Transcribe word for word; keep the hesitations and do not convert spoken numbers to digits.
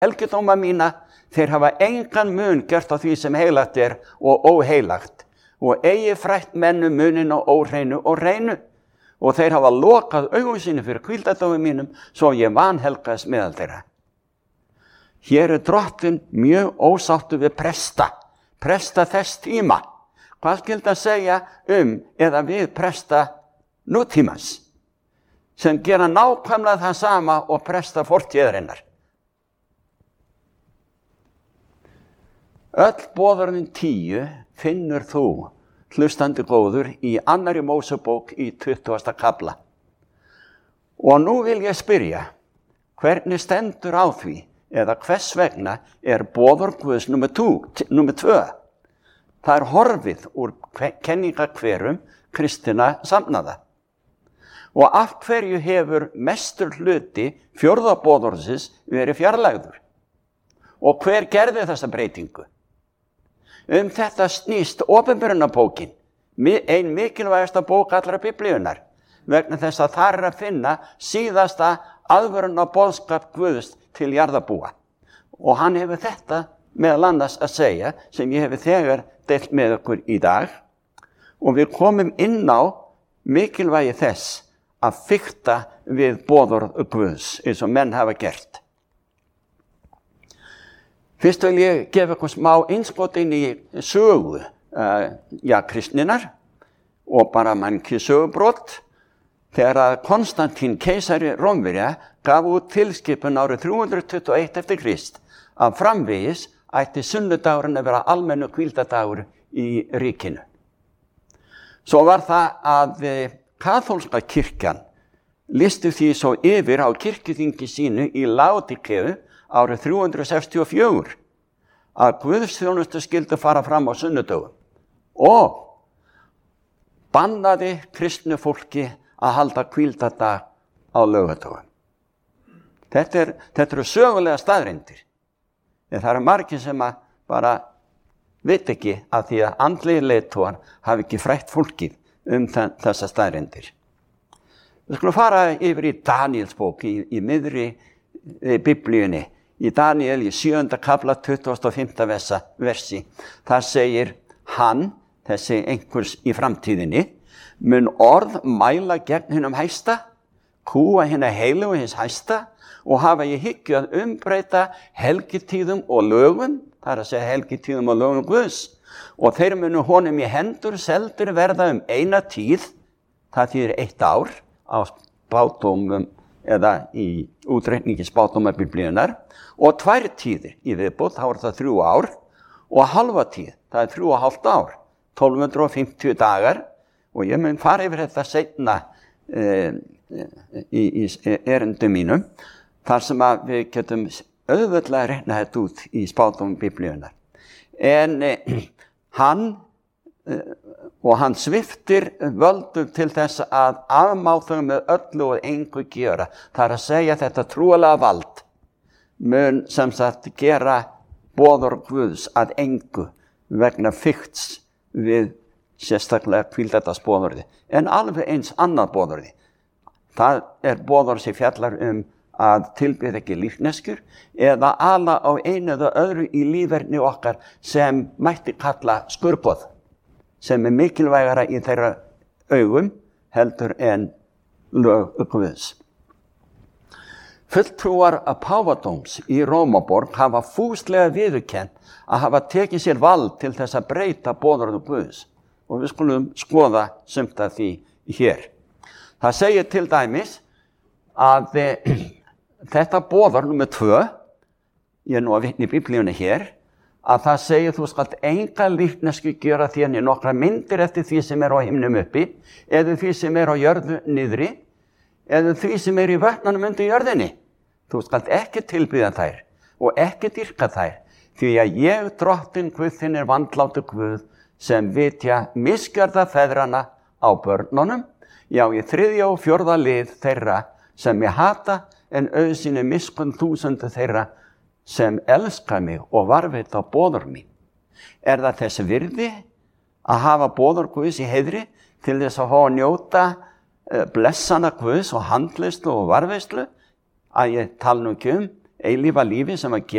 helgidóma mína, þeir hafa engan mun gert á því sem heilagt er og óheilagt, og eigi frætt mennu munin á óhreinu og reinu, og þeir hafa lokað augum sínu fyrir hvíldardómi mínum, svo ég vanhelgaðist meðal þeirra. Hér er drottinn mjög ósáttur við presta, presta þess tíma. Hvað skyldi að segja um eða við presta nútímans, sem gera nákvæmlega það sama og presta fortíðarinnar? Öll boðorðin tíu finnur þú, hlustandi góður, í annarri Mósebók í tuttugasta kafla. Og nú vil ég spyrja, hvernig stendur á því, eða hvers vegna er boðorð Guðs númer tvö? Það er horfið úr kenningakverum kristinna samnaða. Og af hverju hefur mestur hluti fjórða boðorðsins verið fjarlægður? Og hver gerði þessa breytingu? Um þetta snýst opinberunarbókin, ein mikilvægasta bók allra Biblíunnar, vegna þess að þar er að finna síðasta aðvörun á boðskap Guðs til jarðarbúa. Og hann hefur þetta meðal annars að segja, sem ég hefur þegar deilt með okkur í dag, og við komum inn á mikilvægi þess að fikta við boðorð Guðs, eins og menn hafa gert. Fyrst vil ég gefa eitthvað smá innskot inn í sögu uh, ja, kristninnar og bara mannkið sögubrot, þegar að Konstantín keisari Rómverja gaf út tilskipun árið þrjú hundruð tuttugu og eitt eftir Krist að framvegis ætti sunnudagurinn að vera almennu hvíldardagur í ríkinu. Svo var það að kaþólska kirkjan listi því svo yfir á kirkjuþingi sínu í Laodíkeu árið þrjú hundruð sextíu og fjögur að guðsþjónustu skyldi fara fram á sunnudögum og bannaði kristnu fólki að halda hvíldardag á laugardögum. Þetta, er, þetta eru sögulega staðreyndir. En það eru margir sem að bara veit ekki að því að andlegir leiðtogar hafi ekki frætt fólkið um þessa staðreyndir. Við skulum fara yfir í Daníelsbók í, í miðri e, Biblíunni. Í Daníel í sjöunda kafla tuttugasta og fimmta versi. Það segir hann, þessi einhvers í framtíðinni, mun orð mæla gegn hinum hæsta, kúa hina heilugu hins hæsta og hafa í hyggju að umbreyta helgitíðum og lögum, það er að segja helgitíðum og lögum Guðs, og þeir munu honum í hendur seldir verða um eina tíð, það þýðir eitt ár á spádómum eða í útreikningi spádóma Biblíunnar, og tvær tíðir í viðbót, þá er það þrjú ár, og halva tíð, það er þrjú og hálft ár, tólf hundruð og fimmtíu dagar, og ég mun fara yfir þetta seinna e, í, í erindum mínum, þar sem að við getum auðvitað að reikna þetta út í spádómum Biblíunnar. En e, hann e, og hann sviptir völdum til þess að afmá þau með öllu og engu gjöra. Það er að segja þetta trúalega vald mun sem sagt gera boðorð Guðs að engu vegna fikts við sérstaklega hvíldardagsboðorði, en alveg eins annað boðorði. Það er boðorð sem fjallar um að tilbyða ekki lífneskur eða ala á einu eða öðru í líferni okkar sem mætti kalla skurboð, sem er mikilvægara í þeirra augum heldur en lög Guðs. Fulltrúar að páfadóms í Rómaborg hafa fúslega viðurkennt að hafa tekið sér vald til þess að breyta boðorðum Guðs. Og við skulum skoða sumt af því hér. Það segir til dæmis að e, þetta boðorð númer tvö, ég er nú að vitna í Biblíunni hér, að það segir þú skalt enga líknesku gera þér nokkra myndir eftir því sem er á himnum uppi, eða því sem er á jörðu niðri, eða því sem er í vötnunum undir jörðinni. Þú skalt ekki tilbyða þær og ekki dýrka þær, því að ég, drottinn Guð þinn, er vandlátur Guð, sem vitja misgjörða feðrana á börnunum, já, í þriðja og fjórða lið þeirra sem ég hata, en auðsýni miskunn þúsundu þeirra sem elska mig og varvita boðorð mín. Er það þess virði að hafa boðorð Guðs í heiðri til þess að fá að njóta blessana Guðs og handleyslu og varðveislu, að ég tala nú ekki um eilífa lífi sem að